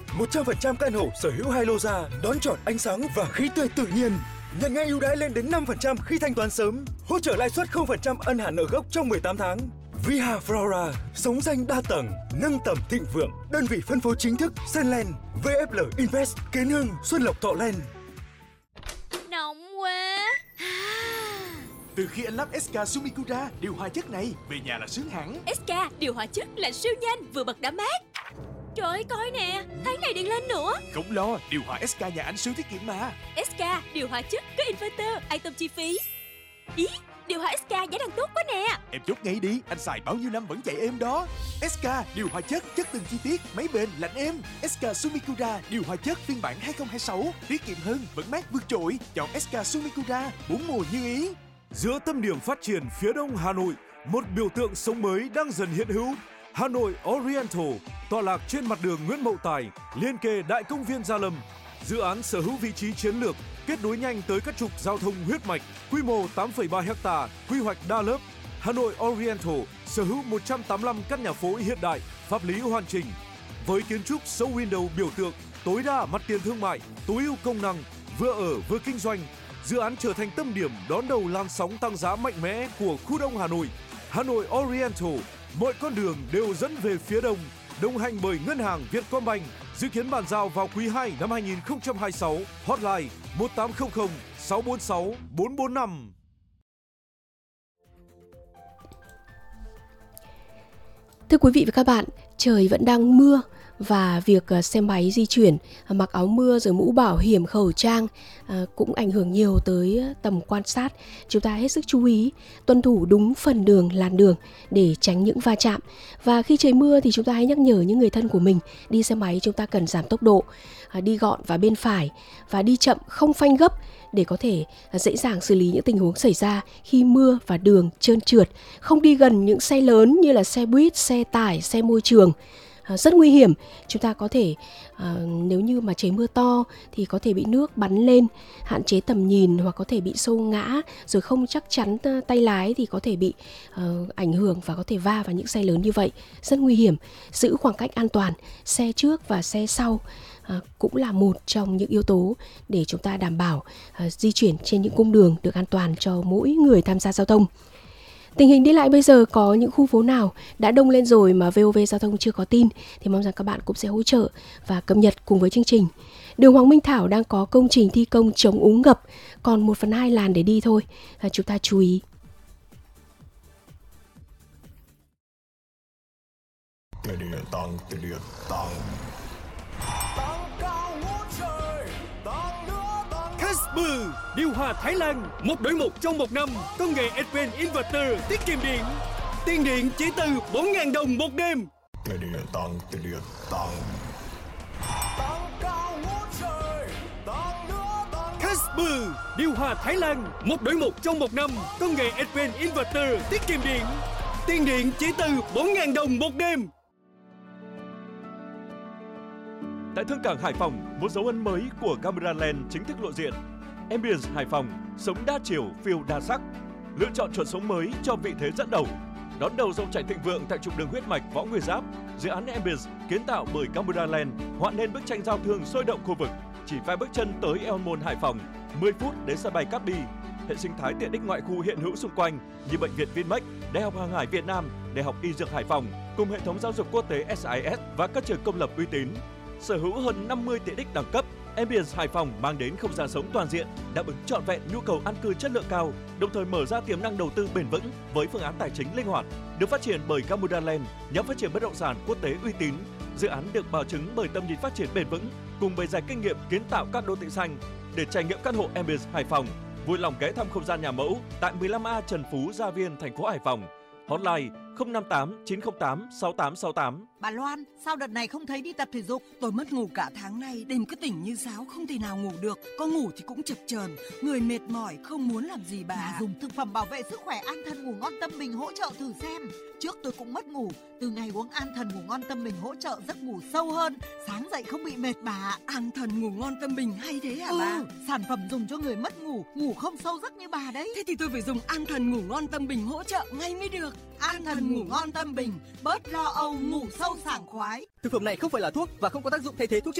100% căn hộ sở hữu 2 lô ra, đón chọn ánh sáng và khí tươi tự nhiên. Nhận ngay ưu đãi lên đến 5% khi thanh toán sớm. Hỗ trợ lãi suất 0% ân hạn nợ gốc trong 18 tháng. Viha Flora, sống danh đa tầng, nâng tầm thịnh vượng. Đơn vị phân phối chính thức Senland, VFL Invest, Kiến Hưng, Xuân Lộc, Thọ Land. Nóng quá. Từ khi anh lắp SK Sumikura điều hòa chất này, về nhà là sướng hẳn. SK điều hòa chất là siêu nhanh, vừa bật đã mát. Trời ơi, coi nè, tháng này điện lên nữa. Không lo, điều hòa SK nhà anh siêu tiết kiệm mà. SK điều hòa chất có inverter, an tâm chi phí. Ý, điều hòa SK giá đang tốt quá nè. Em chốt ngay đi, anh xài bao nhiêu năm vẫn chạy êm đó. SK điều hòa chất từng chi tiết, máy bền, lạnh êm. SK Sumikura điều hòa chất phiên bản 2026, tiết kiệm hơn, vẫn mát vượt trội. Chọn SK Sumikura, 4 mùa như ý. Giữa tâm điểm phát triển phía đông Hà Nội, một biểu tượng sống mới đang dần hiện hữu. Hà Nội Oriental, tọa lạc trên mặt đường Nguyễn Mậu Tài, liên kề Đại công viên Gia Lâm. Dự án sở hữu vị trí chiến lược, kết nối nhanh tới các trục giao thông huyết mạch, quy mô 8,3 ha, quy hoạch đa lớp. Hà Nội Oriental sở hữu 185 căn nhà phố hiện đại, pháp lý hoàn chỉnh. Với kiến trúc show window biểu tượng, tối đa mặt tiền thương mại, tối ưu công năng, vừa ở vừa kinh doanh. Dự án trở thành tâm điểm đón đầu làn sóng tăng giá mạnh mẽ của khu đông Hà Nội. Hà Nội Oriental, mọi con đường đều dẫn về phía đông, đồng hành bởi Ngân hàng Vietcombank. Dự kiến bàn giao vào quý 2 năm 2026. Hotline 1800 646 445. Thưa quý vị và các bạn, trời vẫn đang mưa và việc xe máy di chuyển, mặc áo mưa rồi mũ bảo hiểm, khẩu trang cũng ảnh hưởng nhiều tới tầm quan sát. Chúng ta hết sức chú ý tuân thủ đúng phần đường, làn đường để tránh những va chạm. Và khi trời mưa thì chúng ta hãy nhắc nhở những người thân của mình đi xe máy chúng ta cần giảm tốc độ, đi gọn và bên phải và đi chậm, không phanh gấp để có thể dễ dàng xử lý những tình huống xảy ra khi mưa và đường trơn trượt. Không đi gần những xe lớn như là xe buýt, xe tải, xe môi trường. Rất nguy hiểm. Chúng ta có thể nếu như mà trời mưa to thì có thể bị nước bắn lên, hạn chế tầm nhìn hoặc có thể bị xô ngã, rồi không chắc chắn tay lái thì có thể bị ảnh hưởng và có thể va vào những xe lớn như vậy. Rất nguy hiểm. Giữ khoảng cách an toàn, xe trước và xe sau cũng là một trong những yếu tố để chúng ta đảm bảo di chuyển trên những cung đường được an toàn cho mỗi người tham gia giao thông. Tình hình đi lại bây giờ có những khu phố nào đã đông lên rồi mà VOV Giao thông chưa có tin thì mong rằng các bạn cũng sẽ hỗ trợ và cập nhật cùng với chương trình. Đường Hoàng Minh Thảo đang có công trình thi công chống úng ngập, còn 1/2 làn để đi thôi. Chúng ta chú ý. Casper điều hòa Thái Lan, một đổi một trong một năm, công nghệ Advanced Inverter tiết kiệm điện. Tiền điện chỉ từ 4.000 đồng một đêm. Casper điều hòa Thái Lan, một đổi một trong một năm, công nghệ Advanced Inverter tiết kiệm điện. Tiền điện chỉ từ 4.000 đồng một đêm. Tại Thương cảng Hải Phòng, một dấu ấn mới của Cameraland chính thức lộ diện. Ambience Hải Phòng, sống đa chiều, phiêu đa sắc. Lựa chọn chuẩn sống mới cho vị thế dẫn đầu. Đón đầu dòng chảy thịnh vượng tại trục đường huyết mạch Võ Nguyên Giáp, dự án Ambience kiến tạo bởi Cameraland họa nên bức tranh giao thương sôi động khu vực. Chỉ vài bước chân tới Eo Môn Hải Phòng, 10 phút đến sân bay Cát Bi. Hệ sinh thái tiện ích ngoại khu hiện hữu xung quanh như bệnh viện Vinmec, Đại học Hàng hải Việt Nam, Đại học Y Dược Hải Phòng cùng hệ thống giáo dục quốc tế SIS và các trường công lập uy tín. Sở hữu hơn 50 tiện ích đẳng cấp, Ambience Hải Phòng mang đến không gian sống toàn diện, đáp ứng trọn vẹn nhu cầu an cư chất lượng cao, đồng thời mở ra tiềm năng đầu tư bền vững với phương án tài chính linh hoạt. Được phát triển bởi Camuraland, nhóm phát triển bất động sản quốc tế uy tín. Dự án được bảo chứng bởi tầm nhìn phát triển bền vững cùng bề dày kinh nghiệm kiến tạo các đô thị xanh. Để trải nghiệm căn hộ Ambience Hải Phòng, vui lòng ghé thăm không gian nhà mẫu tại 15A Trần Phú, Gia Viên, thành phố Hải Phòng. Hotline 058 908 6868. Bà Loan, sao đợt này không thấy đi tập thể dục? Tôi mất ngủ cả tháng nay, đêm cứ tỉnh như sáo, không thể nào ngủ được. Có ngủ thì cũng chập chờn, người mệt mỏi, không muốn làm gì bà. Dùng thực phẩm bảo vệ sức khỏe An Thần Ngủ Ngon Tâm Bình hỗ trợ thử xem. Trước tôi cũng mất ngủ, từ ngày uống An Thần Ngủ Ngon Tâm Bình hỗ trợ giấc ngủ sâu hơn, sáng dậy không bị mệt bà. An Thần Ngủ Ngon Tâm Bình hay thế hả bà? Sản phẩm dùng cho người mất ngủ, ngủ không sâu giấc như bà đấy. Thế thì tôi phải dùng An Thần Ngủ Ngon Tâm Bình hỗ trợ ngay mới được. An Thần Ngủ Ngon Tâm Bình, bớt lo âu, ngủ sâu sảng khoái. Thực phẩm này không phải là thuốc và không có tác dụng thay thế thuốc.